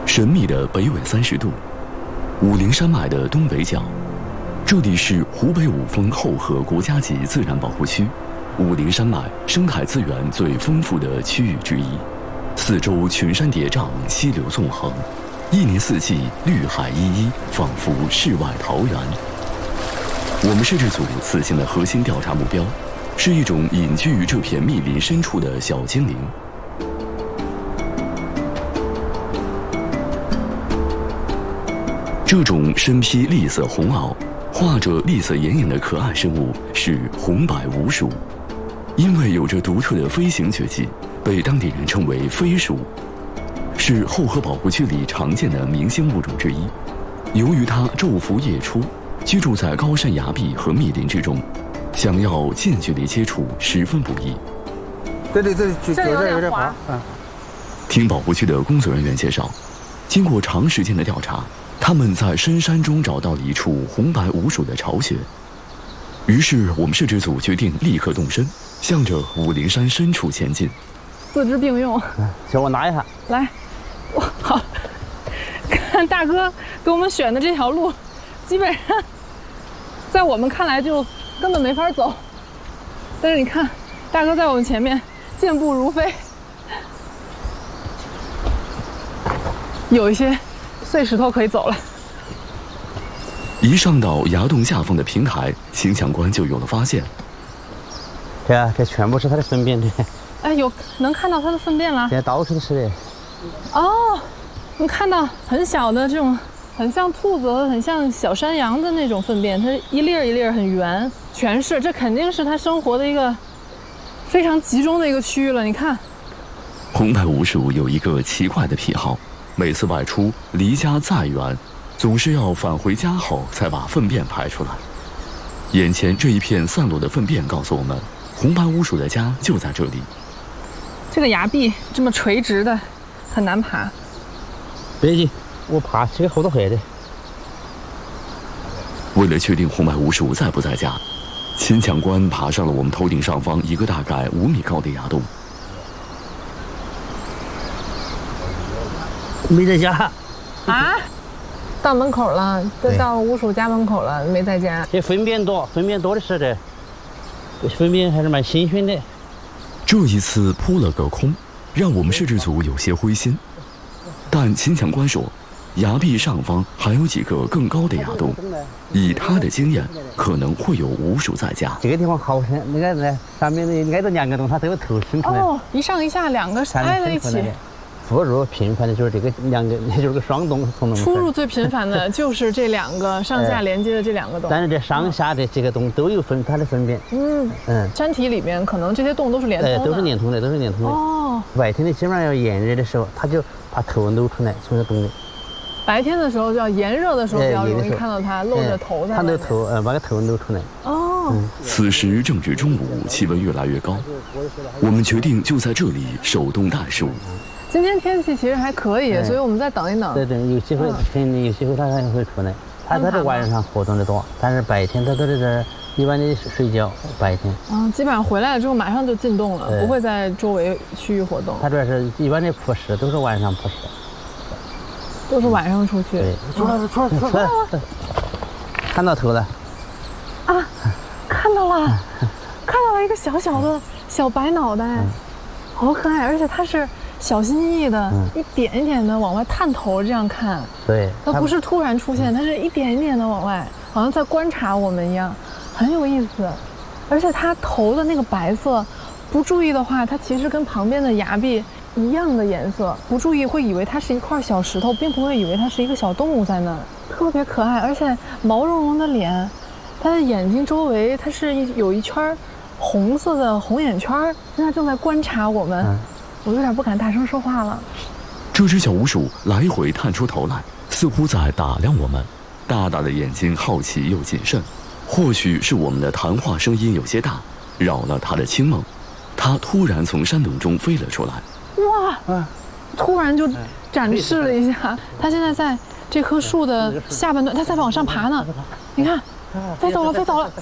神秘的北纬30度，武陵山脉的东北角，这里是湖北五峰后河国家级自然保护区，武陵山脉生态资源最丰富的区域之一。四周群山叠嶂，溪流纵横，一年四季绿海依依，仿佛世外桃源。我们摄制组此行的核心调查目标，是一种隐居于这片密林深处的小精灵。这种身披栗色红袄、画着栗色眼影的可爱生物是红白无鼠，因为有着独特的飞行绝技，被当地人称为飞鼠，是后河保护区里常见的明星物种之一。由于它昼伏夜出，居住在高山崖壁和密林之中，想要近距离接触十分不易。 这有点滑。 听保护区的工作人员介绍，经过长时间的调查，他们在深山中找到了一处红白无鼠的巢穴。于是我们摄制组决定立刻动身，向着武陵山深处前进。 四肢并用， 行，我拿一下。 来，哇，好，看大哥给我们选的这条路，基本上在我们看来就根本没法走。但是你看，大哥在我们前面健步如飞，有一些碎石头可以走了。 一上到崖洞下方的平台，秦强官就有了发现。 这全部是它的粪便， 哎，能看到它的粪便了。 现在到处都是的。 哦，能看到很小的这种，很像兔子、很像小山羊的那种粪便，它一粒儿一粒儿很圆，全是。这肯定是它生活的一个非常集中的一个区域了。你看， 红白无鼠有一个奇怪的癖好，每次外出离家再远，总是要返回家后才把粪便排出来。眼前这一片散落的粪便告诉我们，红白无鼠的家就在这里。 这个崖壁这么垂直的，很难爬。 别急，我爬这个后头回的。 为了确定红白无鼠在不在家，秦强官爬上了我们头顶上方一个大概5米高的崖洞。 没在家。 啊？到门口了，都到无鼠家门口了，没在家。 这粪便多的是这，粪便还是蛮新鲜的。 这一次扑了个空，让我们摄制组有些灰心。但秦强官说，崖壁上方还有几个更高的崖洞，以他的经验，可能会有无鼠在家。 这个地方好深，你看这上面挨着2个洞，它都有头伸出来。 哦，一上一下2个挨在一起。 出入频繁的就是这个2个，就是个双洞从出入最频繁的就是这2个上下连接的这2个洞。 但是这上下的这个洞都有它的粪便。 山体里面可能这些洞都是连通的。 都是连通的。哦。白天的基本上要炎热的时候，它就把头露出来，从这洞里。 白天的时候就要炎热的时候比较容易看到它露着头在。 它的头，把个头露出来。 哦。 此时正值中午，气温越来越高，我们决定就在这里守洞待数。 今天天气其实还可以，所以我们再等一等。 对，有机会它还会出来。它在晚上活动的多，但是白天它都在这一般的睡觉。白天。基本上回来了之后马上就进洞了，不会在周围区域活动。 它主要是一般的扑食都是晚上扑食。 都是晚上出去。 对。出来。看到头了。 啊，看到了一个小小的小白脑袋，好可爱，而且它是小心翼翼的，一点一点的往外探头，这样看。 对， 它不是突然出现，它是一点一点的往外，好像在观察我们一样，很有意思。而且它头的那个白色，不注意的话，它其实跟旁边的崖壁一样的颜色，不注意会以为它是一块小石头，并不会以为它是一个小动物在那儿，特别可爱，而且毛茸茸的脸，它的眼睛周围它是有一圈红色的红眼圈，现在正在观察我们。我有点不敢大声说话了。 这只小鼯鼠来回探出头来，似乎在打量我们，大大的眼睛好奇又谨慎。或许是我们的谈话声音有些大，扰了它的清梦，它突然从山洞中飞了出来。 哇！突然就展示了一下，它现在在这棵树的下半段，它在往上爬呢。你看，飞走了。